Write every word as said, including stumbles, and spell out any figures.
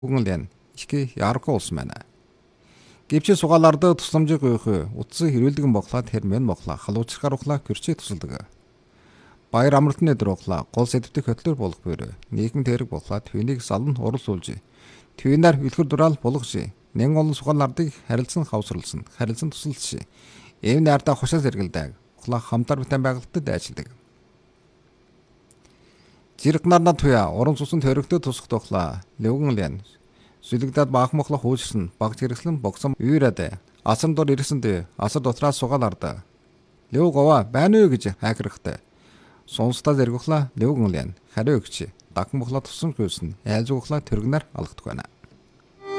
Үгэн ихки ярко улс байна. Гэвч сугааларда тусламжийг өгөх утас хэрүүлдэгэн боглоод хэрмэн моглоо халуучрахаар ухлаа көрчээ тусалдаг. Баяр амралтны өдөр ухлаа гол сэдвтэх хөтлөр болох бөрөө нийгэм тэрэг боглоод түүнийг салан урлуулж түүнээр үлгэр дураал болгож нэн олон сугаалардыг харилцан хавсралсан харилцан тусалж эв найртаа хушаас эргэлдэг ухлаа хамтар битэн байгальтад ажилладаг. Зэрэг нарнад туя уран сусан төрөгтөд тусах тухлаа лөвгөн лэн сүлэгдээд баах мохло хуучсан баг зэрэглэн богсом үйрээд асан дор ирсэнд асар дотроос сугааларда лөв гова байна уу гэж хайхрахтай сонсдоо зэрэгхлаа лөвгөн лэн хариу өгч даг мохло тусан хөөсөн айлзууглаа төргнөр алгадах байна.